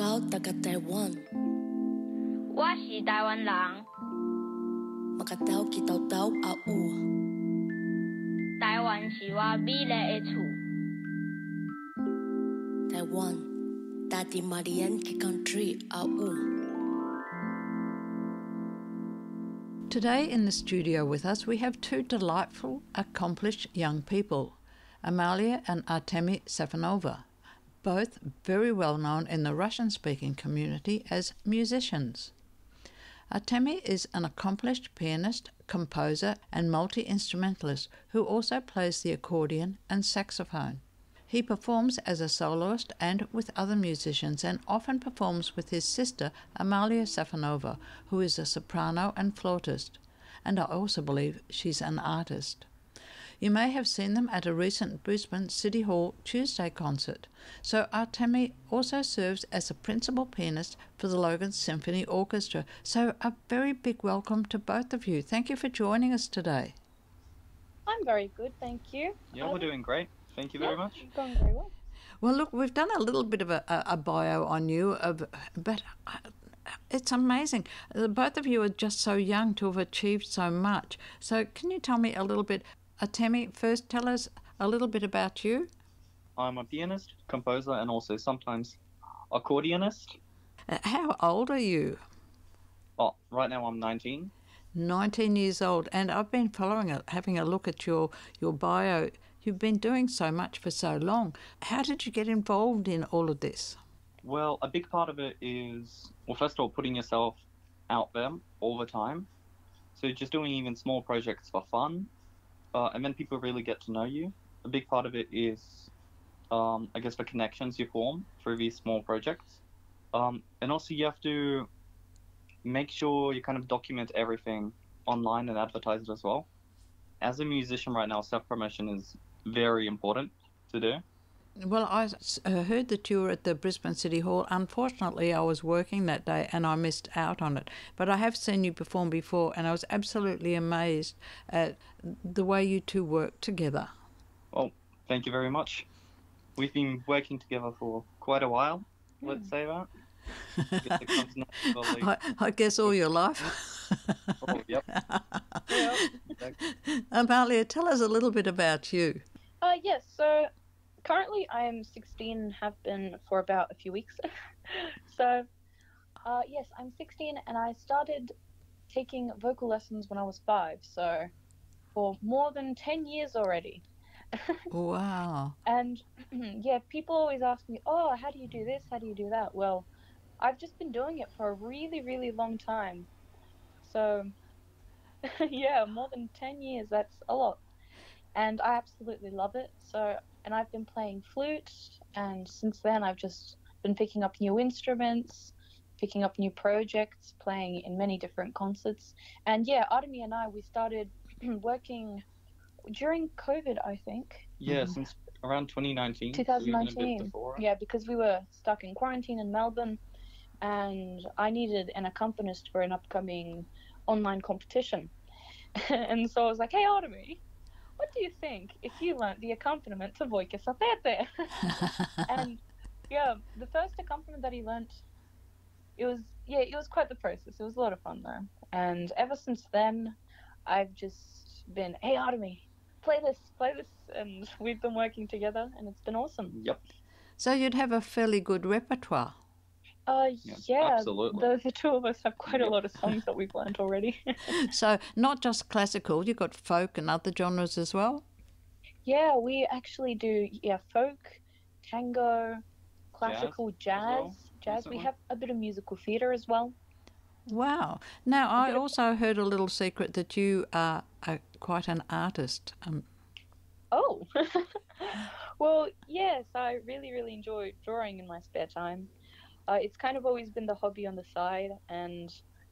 口大台湾， 我是台湾人， 嘛甲斗去斗斗啊有。 台湾是我美丽的厝。 台湾，大地玛丽安去 country 啊有。 Today in the studio with us we have two delightful, accomplished young people, Amalia and Artemi Safonova, both very well known in the Russian-speaking community as musicians. Artemi is an accomplished pianist, composer and multi-instrumentalist who also plays the accordion and saxophone. He performs as a soloist and with other musicians and often performs with his sister Amalia Safonova, who is a soprano and flautist, and I also believe she's an artist. You may have seen them at a recent Brisbane City Hall Tuesday concert. So Artemi also serves as a principal pianist for the Logan Symphony Orchestra. So a very big welcome to both of you. Thank you for joining us today. I'm very good, thank you. Yeah, we're doing great. Thank you very much. Going very well. Well, look, we've done a little bit of a bio on you, but it's amazing. Both of you are just so young to have achieved so much. So can you tell me a little bit, Artemi, first tell us a little bit about you? I'm a pianist, composer, and also sometimes accordionist. How old are you? Oh, right now I'm 19. 19 years old, and I've been following it, having a look at your bio. You've been doing so much for so long. How did you get involved in all of this? Well, a big part of it is, well, first of all, putting yourself out there all the time. So just doing even small projects for fun, and then people really get to know you. A big part of it is, I guess, the connections you form through these small projects. And also you have to make sure you kind of document everything online and advertise it as well. As a musician right now, self-promotion is very important to do. Well, I heard that you were at the Brisbane City Hall. Unfortunately, I was working that day and I missed out on it. But I have seen you perform before and I was absolutely amazed at the way you two work together. Well, thank you very much. We've been working together for quite a while, let's say that. I guess all your life. Oh, yep. Amalia, tell us a little bit about you. Yes, so currently I am 16 and have been for about a few weeks. So, yes, I'm 16 and I started taking vocal lessons when I was 5, so for more than 10 years already. Wow. And, yeah, people always ask me, oh, how do you do this? How do you do that? Well, I've just been doing it for a really, really long time. So, yeah, more than 10 years, that's a lot. And I absolutely love it. So, and I've been playing flute, and since then I've just been picking up new instruments, picking up new projects, playing in many different concerts. And yeah, Artemi and I, we started working during COVID, I think. Yeah, since around 2019. 2019. Yeah, because we were stuck in quarantine in Melbourne, and I needed an accompanist for an upcoming online competition. And so I was like, hey, Artemi, what do you think if you learnt the accompaniment to Voike Sapete? And yeah, the first accompaniment that he learnt, it was quite the process. It was a lot of fun though. And ever since then, I've just been, hey, Artemi, play this, and we've been working together and it's been awesome. Yep. So you'd have a fairly good repertoire. Yeah, absolutely. The two of us have quite a lot of songs that we've learnt already. So not just classical, you've got folk and other genres as well? Yeah, we actually do folk, tango, classical, jazz. We have a bit of musical theatre as well. Wow. Now, I also heard a little secret that you are quite an artist. Oh. Well, yes, I really, really enjoy drawing in my spare time. It's kind of always been the hobby on the side, and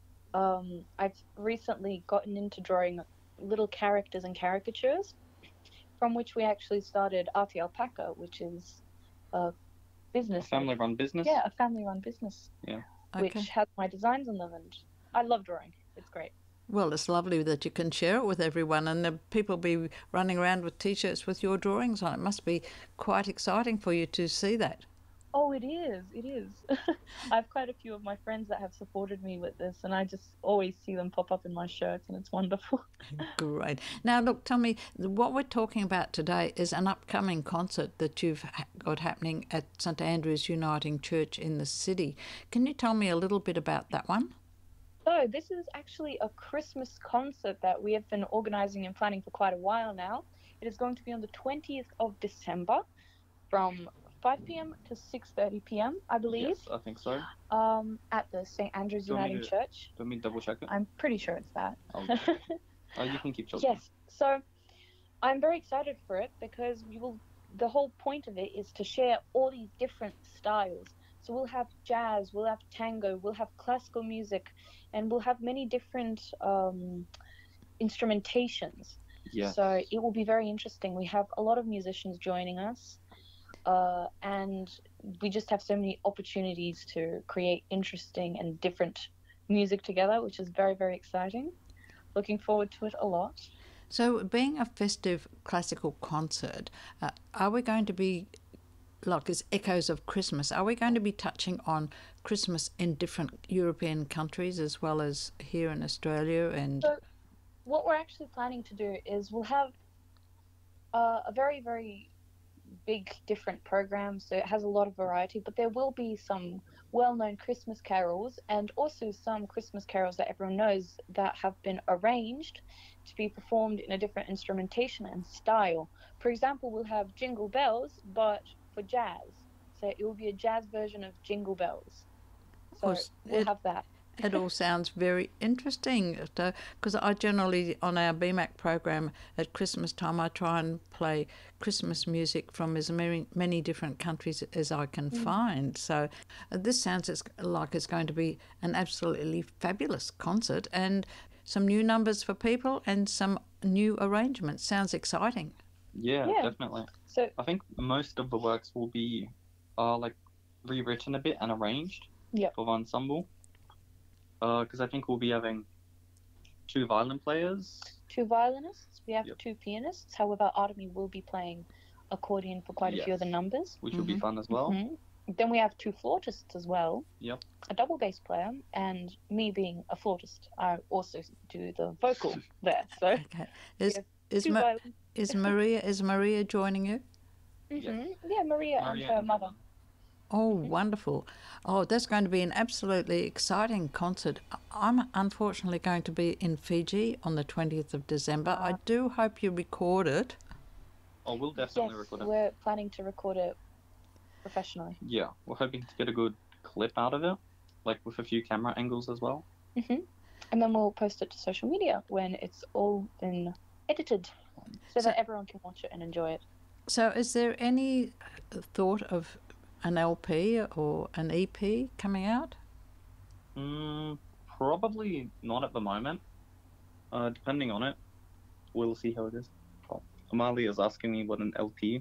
I've recently gotten into drawing little characters and caricatures, from which we actually started Arty Alpaca, which is a business. A family-run business? Yeah, a family-run business. Yeah. Which has my designs on them, and I love drawing. It's great. Well, it's lovely that you can share it with everyone, and the people be running around with T-shirts with your drawings on. It must be quite exciting for you to see that. Oh, it is. It is. I have quite a few of my friends that have supported me with this, and I just always see them pop up in my shirts, and it's wonderful. Great. Now, look, tell me, what we're talking about today is an upcoming concert that you've got happening at St Andrew's Uniting Church in the city. Can you tell me a little bit about that one? So, this is actually a Christmas concert that we have been organising and planning for quite a while now. It is going to be on the 20th of December from 5 p.m. to 6:30 p.m., I believe. Yes, I think so. At the St Andrew's Do you want me Uniting to- Church. Let me double check it. I'm pretty sure it's that. Oh, you can keep talking. Yes. So I'm very excited for it because the whole point of it is to share all these different styles. So we'll have jazz, we'll have tango, we'll have classical music, and we'll have many different instrumentations. Yes. So it will be very interesting. We have a lot of musicians joining us, and we just have so many opportunities to create interesting and different music together, which is very, very exciting. Looking forward to it a lot. So, being a festive classical concert, are we going to be, like as echoes of Christmas, are we going to be touching on Christmas in different European countries as well as here in Australia? And So what we're actually planning to do is we'll have a very, very big different program, so it has a lot of variety, but there will be some well-known Christmas carols and also some Christmas carols that everyone knows that have been arranged to be performed in a different instrumentation and style. For example, we'll have Jingle Bells, but for jazz. So it will be a jazz version of Jingle Bells. So course, we'll have that. it all sounds very interesting, because I generally, on our BMAC program at Christmas time, I try and play Christmas music from as many different countries as I can find. So this sounds like it's going to be an absolutely fabulous concert, and some new numbers for people and some new arrangements. Sounds exciting. Yeah, Yeah. definitely. So I think most of the works will be like rewritten a bit and arranged Yep. for the ensemble. Because I think we'll be having 2 violin players. 2 violinists, we have Yep. 2 pianists. However, Artemi will be playing accordion for quite a few of the Yes. numbers. Which will be fun as well. Mhm. Then we have 2 flautists as well. Yep. A double bass player, and me being a flautist, I also do the vocal there. So Okay. Is have is, 2 Ma- violins. is Maria joining you? Yeah, Maria and Maria her and mother. Oh, wonderful. Oh, that's going to be an absolutely exciting concert. I'm unfortunately going to be in Fiji on the 20th of December. I do hope you record it. Oh, we'll definitely Yes, record it. we're planning to record it professionally. Yeah, we're hoping to get a good clip out of it, like with a few camera angles as well. And then we'll post it to social media when it's all been edited so that everyone can watch it and enjoy it. So is there any thought of an LP or an EP coming out? Probably not at the moment. Depending on it, we'll see how it is. Oh, Amalia is asking me what an LP.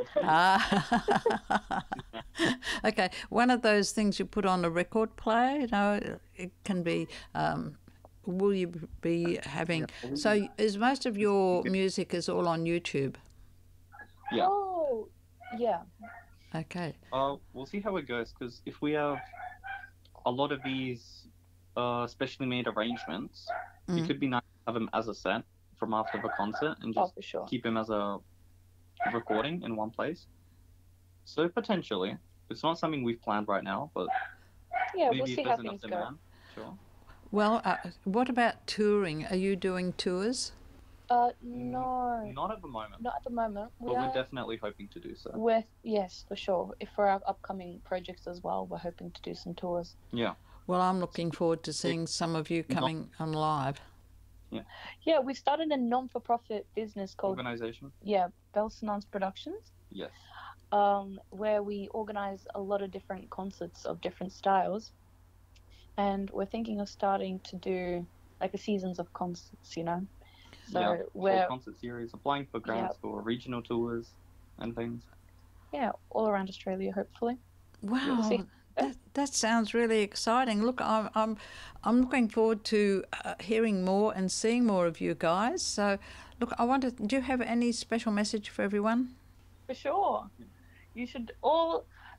Okay, one of those things you put on a record player, you know, it can be, will you be having, so is most of your music is all on YouTube? Yeah. Oh, yeah. Okay. We'll see how it goes, because if we have a lot of these specially made arrangements, it could be nice to have them as a set from after the concert and Oh, just for sure. keep them as a recording in one place. So potentially, it's not something we've planned right now, but Yeah, maybe we'll if see there's how enough things go. demand, sure. Well, what about touring? Are you doing tours? No, Not at the moment, not at the moment. but we're definitely hoping to do so. Yes, for sure. If for our upcoming projects as well, we're hoping to do some tours. Yeah. Well, I'm looking forward to seeing some of you coming on live. Yeah, we've started a non-for-profit business called Organization? Belsenance Productions, Yes. where we organize a lot of different concerts of different styles, and we're thinking of starting to do like a seasons of concerts, you know. So yeah, we're whole concert series, applying for grants for regional tours and things. all around Australia, hopefully. Wow, see. that sounds really exciting. Look, I'm looking forward to hearing more and seeing more of you guys. So, look, I wonder, do you have any special message for everyone? For sure. You should all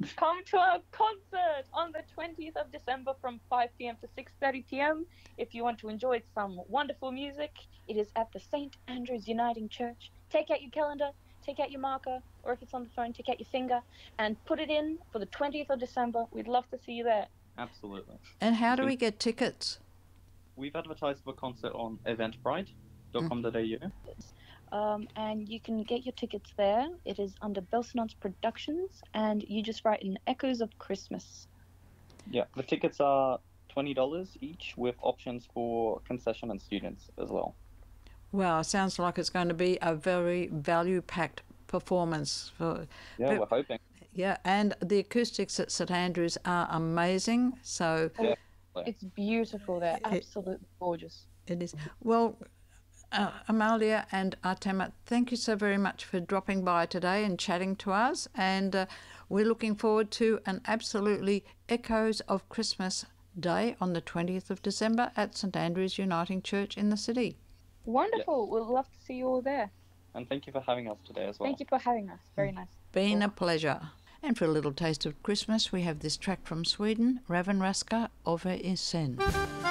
Come to our concert on the 20th of December from 5 p.m. to 6:30 p.m. If you want to enjoy some wonderful music, it is at the St. Andrews Uniting Church. Take out your calendar, take out your marker, or if it's on the phone, take out your finger and put it in for the 20th of December. We'd love to see you there. Absolutely. And how do we get tickets? We've advertised the concert on eventbrite.com.au. And you can get your tickets there. It is under Belsonance Productions, and you just write in Echoes of Christmas. Yeah, the tickets are $20 each with options for concession and students as well. Wow, sounds like it's going to be a very value-packed performance. We're hoping. Yeah, and the acoustics at St Andrews are amazing. So Yeah. It's beautiful there, absolutely gorgeous. It is. Well, Amalia and Artema, thank you so very much for dropping by today and chatting to us. And we're looking forward to an absolutely Echoes of Christmas Day on the 20th of December at St Andrews Uniting Church in the city. Wonderful. We'd love to see you all there. And thank you for having us today as well. Thank you for having us. Very nice. Been a pleasure. And for a little taste of Christmas, we have this track from Sweden, Raven Raska, Over Isen.